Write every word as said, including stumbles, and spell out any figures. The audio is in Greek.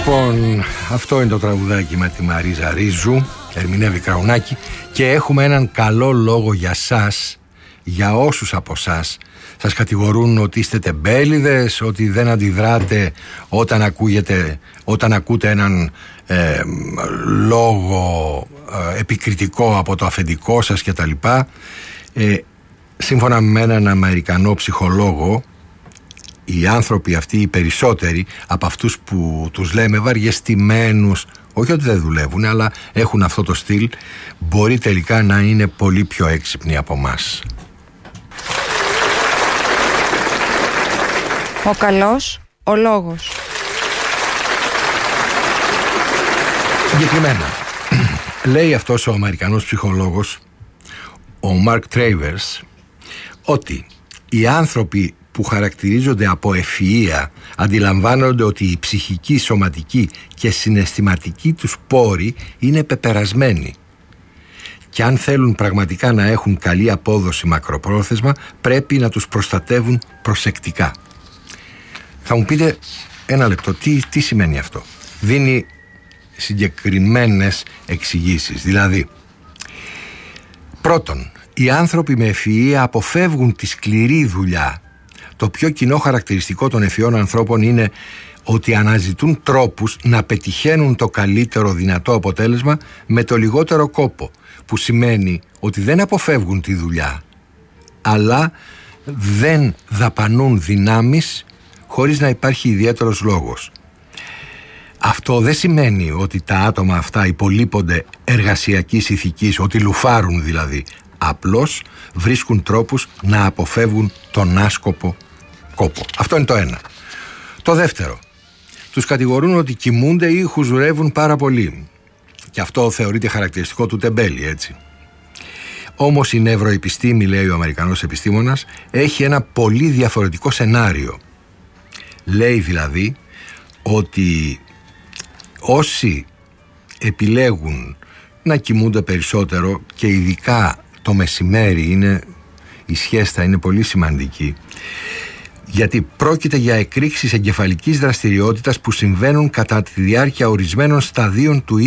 Λοιπόν, αυτό είναι το τραγουδάκι με τη Μαρίζα Ρίζου, ερμηνεύει Κραουνάκη, και έχουμε έναν καλό λόγο για σας, για όσους από σας σας κατηγορούν ότι είστε τεμπέληδες, ότι δεν αντιδράτε όταν, ακούγεται, όταν ακούτε έναν ε, λόγο ε, επικριτικό από το αφεντικό σας κτλ. Ε, σύμφωνα με έναν Αμερικανό ψυχολόγο, οι άνθρωποι αυτοί, οι περισσότεροι από αυτούς που τους λέμε βαριεστημένους, όχι ότι δεν δουλεύουν, αλλά έχουν αυτό το στυλ, μπορεί τελικά να είναι πολύ πιο έξυπνοι από μας. Ο καλός, ο λόγος. Συγκεκριμένα, λέει αυτός ο Αμερικανός ψυχολόγος, ο Μαρκ Τρέιβερς, ότι οι άνθρωποι που χαρακτηρίζονται από ευφυΐα αντιλαμβάνονται ότι η ψυχική, σωματική και συναισθηματική τους πόροι είναι πεπερασμένοι. Και αν θέλουν πραγματικά να έχουν καλή απόδοση μακροπρόθεσμα, πρέπει να τους προστατεύουν προσεκτικά. Θα μου πείτε, ένα λεπτό, τι, τι σημαίνει αυτό? Δίνει συγκεκριμένες εξηγήσεις. Δηλαδή, πρώτον, οι άνθρωποι με ευφυΐα αποφεύγουν τη σκληρή δουλειά. Το πιο κοινό χαρακτηριστικό των ευφυών ανθρώπων είναι ότι αναζητούν τρόπους να πετυχαίνουν το καλύτερο δυνατό αποτέλεσμα με το λιγότερο κόπο, που σημαίνει ότι δεν αποφεύγουν τη δουλειά, αλλά δεν δαπανούν δυνάμεις χωρίς να υπάρχει ιδιαίτερος λόγος. Αυτό δεν σημαίνει ότι τα άτομα αυτά υπολείπονται εργασιακής ηθικής, ότι λουφάρουν δηλαδή. Απλώς βρίσκουν τρόπους να αποφεύγουν τον άσκοπο κόπο. Αυτό είναι το ένα. Το δεύτερο, τους κατηγορούν ότι κοιμούνται ή χουζουρεύουν πάρα πολύ. Και αυτό θεωρείται χαρακτηριστικό του τεμπέλη, έτσι. Όμως η νευροεπιστήμη, λέει ο Αμερικανός επιστήμονας, έχει ένα πολύ διαφορετικό σενάριο. Λέει δηλαδή ότι όσοι επιλέγουν να κοιμούνται περισσότερο, και ειδικά το μεσημέρι, είναι, η σχέστα είναι πολύ σημαντική, γιατί πρόκειται για εκρήξεις εγκεφαλικής δραστηριότητας που συμβαίνουν κατά τη διάρκεια ορισμένων σταδίων του